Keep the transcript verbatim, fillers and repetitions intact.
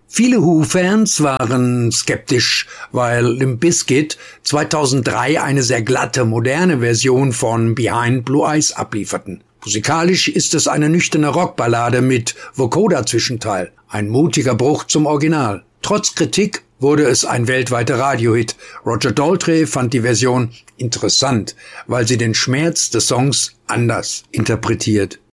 Viele Who-Fans waren skeptisch, weil Limp Bizkit zweitausenddrei eine sehr glatte, moderne Version von Behind Blue Eyes ablieferten. Musikalisch ist es eine nüchterne Rockballade mit Vocoder-Zwischenteil, ein mutiger Bruch zum Original. Trotz Kritik wurde es ein weltweiter Radiohit. Roger Daltrey fand die Version interessant, weil sie den Schmerz des Songs anders interpretiert.